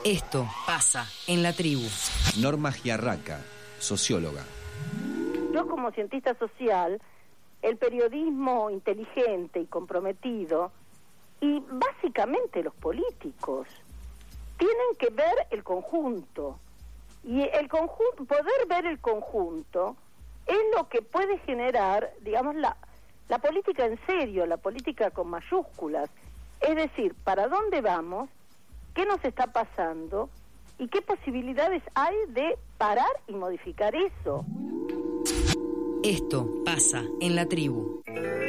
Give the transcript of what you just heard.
Esto pasa en la tribu. Norma Giarraca, socióloga. Yo, como cientista social, el periodismo inteligente y comprometido, y básicamente los políticos, tienen que ver el conjunto. Y el conjunto, poder ver el conjunto, es lo que puede generar, digamos, la política en serio, la política con mayúsculas. Es decir, ¿para dónde vamos? ¿Qué nos está pasando? ¿Y qué posibilidades hay de parar y modificar eso? Esto pasa en la tribu.